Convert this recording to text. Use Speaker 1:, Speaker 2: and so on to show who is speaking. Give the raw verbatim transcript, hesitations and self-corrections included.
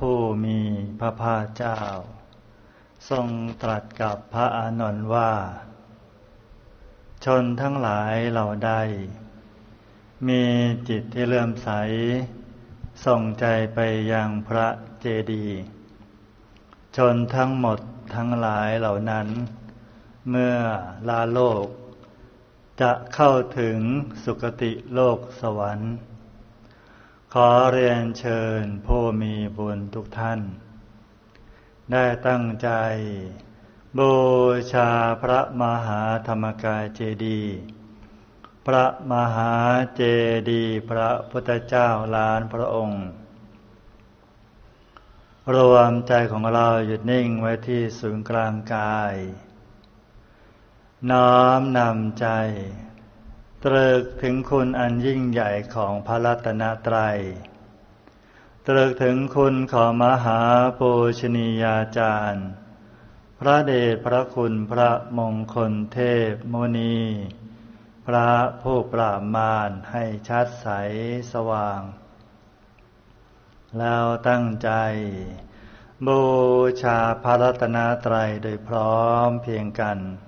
Speaker 1: ผู้มีพระภาคเจ้าทรงตรัสกับพระอานนท์ว่าชนทั้งหลายเหล่าใดมีจิตที่เลื่อมใสส่งใจไปยังพระเจดีย์ชนทั้งหมดทั้งหลายเหล่านั้นเมื่อลาโลกจะเข้าถึงสุคติโลกสวรรค์ขอเรียนเชิญผู้มีบุญทุกท่านได้ตั้งใจบูชาพระมหาธรรมกายเจดีย์พระมหาเจดีย์พระพุทธเจ้าล้านพระองค์รวมใจของเราหยุดนิ่งไว้ที่ศูนย์กลางกายน้อมนำใจตรึกถึงคุณอันยิ่งใหญ่ของพระรัตนตรัยตรึกถึงคุณของมหาปูชนียาจารย์พระเดชพระคุณพระมงคลเทพมุนีพระผู้ปราบมารให้ชัดใสสว่างแล้วตั้งใจบูชาพระรัตนตรัยโดยพร้อมเพรียงกัน